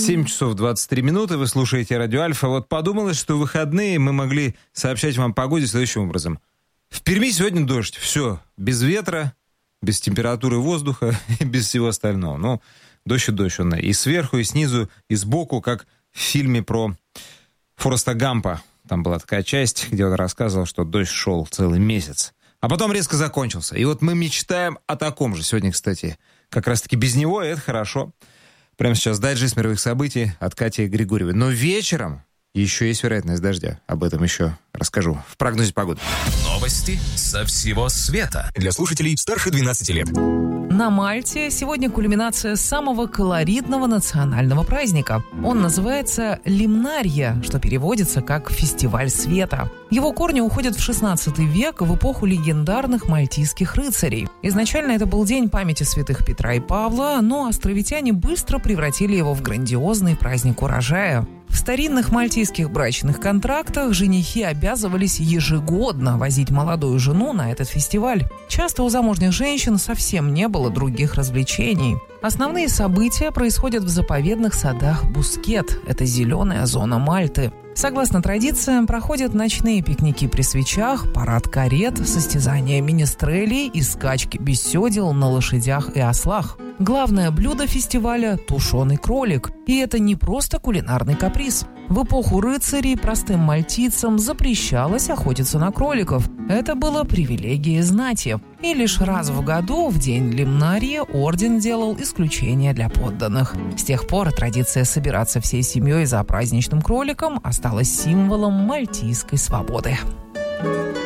7 часов 23 минуты, вы слушаете Радио Альфа. Вот подумалось, что в выходные мы могли сообщать вам о погоде следующим образом. В Перми сегодня дождь, все, без ветра, без температуры воздуха и без всего остального. Но дождь и дождь, он и сверху, и снизу, и сбоку, как в фильме про Фореста Гампа. Там была такая часть, где он рассказывал, что дождь шел целый месяц. А потом резко закончился. И вот мы мечтаем о таком же. Сегодня, кстати, как раз-таки без него, и это хорошо. Прямо сейчас дайджест мировых событий от Кати Григорьевой. Но вечером еще есть вероятность дождя. Об этом еще расскажу в прогнозе погоды. Новости со всего света. Для слушателей старше 12 лет. На Мальте сегодня кульминация самого колоритного национального праздника. Он называется Лимнария, что переводится как «фестиваль света». Его корни уходят в 16 век, в эпоху легендарных мальтийских рыцарей. Изначально это был день памяти святых Петра и Павла, но островитяне быстро превратили его в грандиозный праздник урожая. В старинных мальтийских брачных контрактах женихи обязывались ежегодно возить молодую жену на этот фестиваль. Часто у замужних женщин совсем не было других развлечений. Основные события происходят в заповедных садах Бускет. Это зеленая зона Мальты. Согласно традициям, проходят ночные пикники при свечах, парад карет, состязания министрелей и скачки без седел на лошадях и ослах. Главное блюдо фестиваля – тушеный кролик. И это не просто кулинарный каприз. В эпоху рыцарей простым мальтийцам запрещалось охотиться на кроликов. Это было привилегией знати. И лишь раз в году, в день Лимнарии, орден делал исключение для подданных. С тех пор традиция собираться всей семьей за праздничным кроликом осталась символом мальтийской свободы.